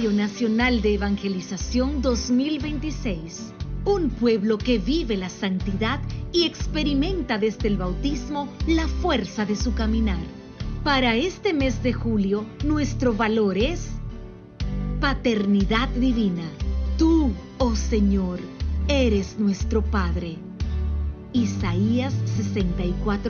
Seminario Nacional de Evangelización 2026. Un pueblo que vive la santidad y experimenta desde el bautismo la fuerza de su caminar. Para este mes de julio, nuestro valor es paternidad divina. Tú, oh Señor, eres nuestro Padre. Isaías 64.